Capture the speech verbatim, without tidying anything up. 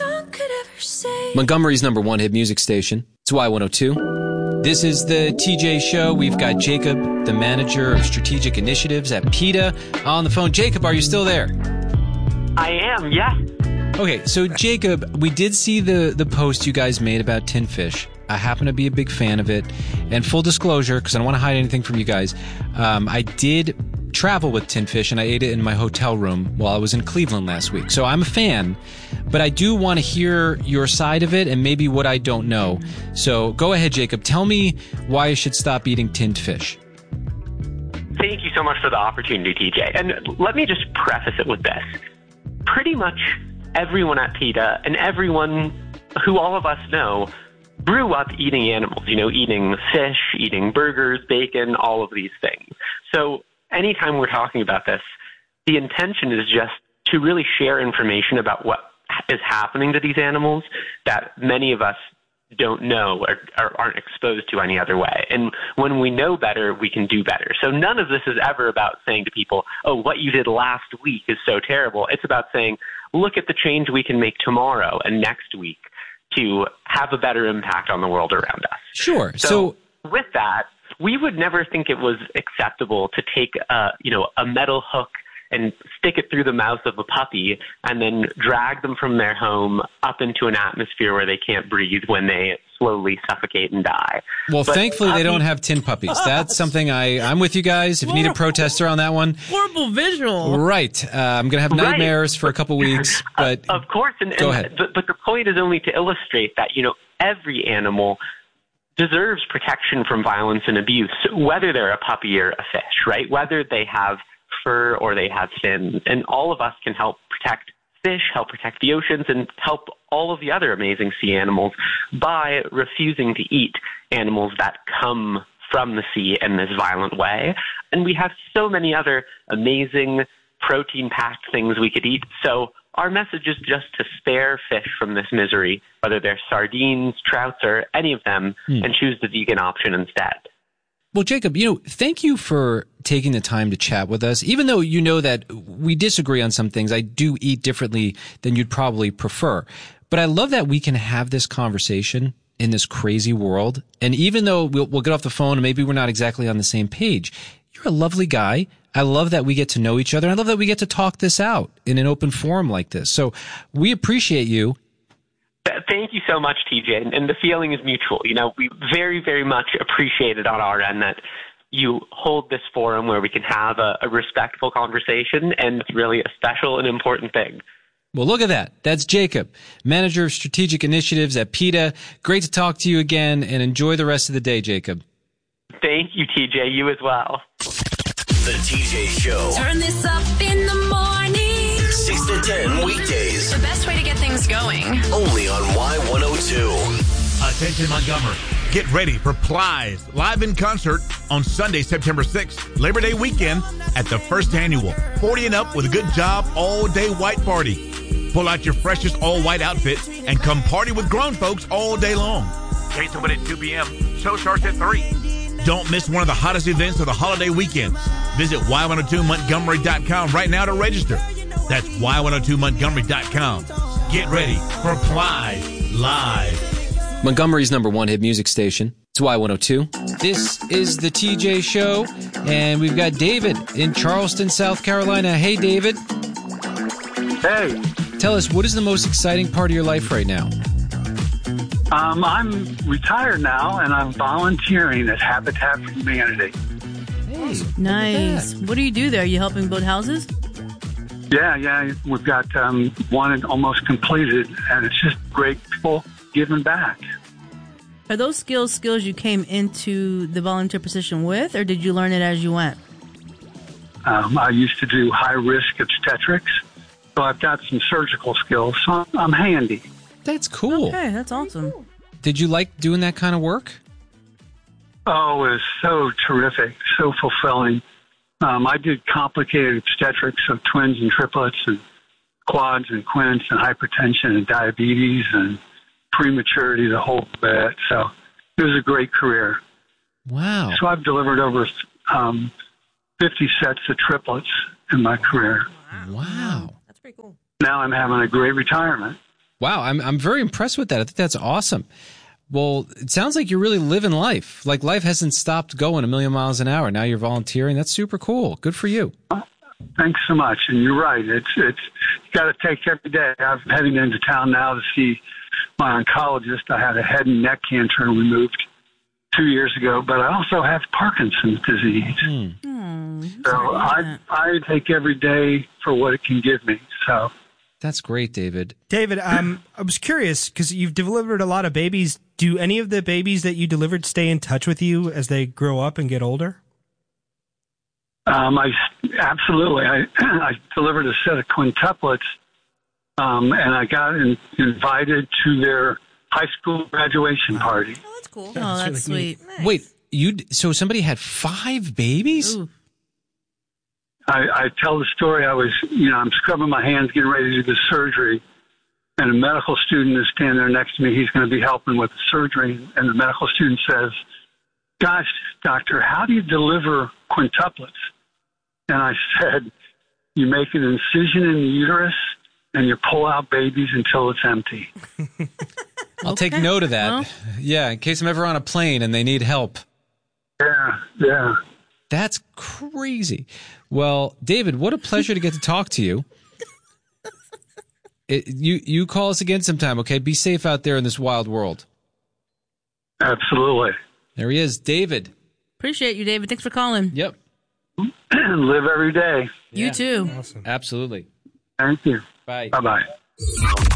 song could ever say. Montgomery's number one hit music station. It's Y one oh two. This is the T J Show. We've got Jacob, the manager of strategic initiatives at PETA, on the phone. Jacob, are you still there? I am, yes. Okay, so Jacob, we did see the, the post you guys made about tin fish. I happen to be a big fan of it. And full disclosure, because I don't want to hide anything from you guys, um, I did travel with tin fish, and I ate it in my hotel room while I was in Cleveland last week. So I'm a fan, but I do want to hear your side of it and maybe what I don't know. So go ahead, Jacob. Tell me why I should stop eating tinned fish. Thank you so much for the opportunity, T J. And let me just preface it with this. Pretty much everyone at PETA and everyone who all of us know grew up eating animals, you know, eating fish, eating burgers, bacon, all of these things. So anytime we're talking about this, the intention is just to really share information about what is happening to these animals that many of us don't know or, or aren't exposed to any other way. And when we know better, we can do better. So none of this is ever about saying to people, oh, what you did last week is so terrible. It's about saying, look at the change we can make tomorrow and next week to have a better impact on the world around us. Sure. So, So with that, we would never think it was acceptable to take a, you know, a metal hook and stick it through the mouth of a puppy and then drag them from their home up into an atmosphere where they can't breathe when they slowly suffocate and die. Well, But thankfully, they puppies- don't have tin puppies. That's something I, I'm with you guys. If you need a protester on that one. Horrible visual. Right. Uh, I'm going to have Right. nightmares for a couple weeks, but Of course, and, Go and ahead. But, but the point is only to illustrate that, you know, every animal deserves protection from violence and abuse, whether they're a puppy or a fish, right? Whether they have fur or they have fins. And all of us can help protect fish, help protect the oceans, and help all of the other amazing sea animals by refusing to eat animals that come from the sea in this violent way. And we have so many other amazing protein-packed things we could eat. So our message is just to spare fish from this misery, whether they're sardines, trouts, or any of them, Hmm. and choose the vegan option instead. Well, Jacob, you know, thank you for taking the time to chat with us. Even though you know that we disagree on some things, I do eat differently than you'd probably prefer. But I love that we can have this conversation in this crazy world. And even though we'll, we'll get off the phone and maybe we're not exactly on the same page, you're a lovely guy. I love that we get to know each other. I love that we get to talk this out in an open forum like this. So we appreciate you. Thank you so much, T J. And the feeling is mutual. You know, we very, very much appreciate it on our end that you hold this forum where we can have a, a respectful conversation, and it's really a special and important thing. Well, look at that. That's Jacob, manager of strategic initiatives at PETA. Great to talk to you again, and enjoy the rest of the day, Jacob. Thank you, T J. You as well. The T J Show. Turn this up in the morning. six to ten weekdays. The best way to get things going. Only on Y one oh two. Attention Montgomery. Get ready for Plies live in concert on Sunday, September sixth, Labor Day weekend at the first annual forty and Up with a Good Job all-day white party. Pull out your freshest all-white outfit and come party with grown folks all day long. Gates open at two p.m. Show starts at three. Don't miss one of the hottest events of the holiday weekends. Visit Y one oh two Montgomery dot com right now to register. That's Y one oh two Montgomery dot com. Get ready for Plies Live. Montgomery's number one hit music station. It's Y one oh two. This is the T J Show, and we've got David in Charleston, South Carolina. Hey, David. Hey, Tell us, what is the most exciting part of your life right now? um, I'm retired now, and I'm volunteering at Habitat for Humanity. Hey, Nice. What do you do there? Are you helping build houses? Yeah, yeah, we've got um, one almost completed, and it's just great people giving back. Are those skills skills you came into the volunteer position with, or did you learn it as you went? Um, I used to do high-risk obstetrics, so I've got some surgical skills, so I'm, I'm handy. That's cool. Okay, that's awesome. Did you like doing that kind of work? Oh, it was so terrific, so fulfilling. Um, I did complicated obstetrics of twins and triplets and quads and quints and hypertension and diabetes and prematurity, the whole bit. So it was a great career. Wow. So I've delivered over um, fifty sets of triplets in my career. Wow. That's pretty cool. Now I'm having a great retirement. Wow, I'm I'm very impressed with that. I think that's awesome. Well, it sounds like you're really living life. Like life hasn't stopped going a million miles an hour. Now you're volunteering. That's super cool. Good for you. Thanks so much. And you're right. It's it's got to take every day. I'm heading into town now to see my oncologist. I had a head and neck cancer removed two years ago, but I also have Parkinson's disease. Mm. Hmm, So I I take every day for what it can give me. So That's great, David. David, um, I was curious because you've delivered a lot of babies. Do any of the babies that you delivered stay in touch with you as they grow up and get older? um, I absolutely I I delivered a set of quintuplets, um, and I got in, invited to their high school graduation party. Oh, that's cool. That's oh, that's really sweet. neat. Wait, you so somebody had five babies? Ooh. I, I tell the story. I was, you know, I'm scrubbing my hands, getting ready to do the surgery, and a medical student is standing there next to me. He's going to be helping with the surgery, and the medical student says, "Gosh, doctor, how do you deliver quintuplets?" And I said, "You make an incision in the uterus, and you pull out babies until it's empty." I'll Okay. take note of that. Well. Yeah, in case I'm ever on a plane and they need help. Yeah, yeah. That's crazy. Well, David, what a pleasure to get to talk to you. It, you you call us again sometime, okay? Be safe out there in this wild world. Absolutely. There he is, David. Appreciate you, David. Thanks for calling. Yep, Live every day. You Yeah. too. Awesome. absolutely. Thank you. Bye. Bye-bye.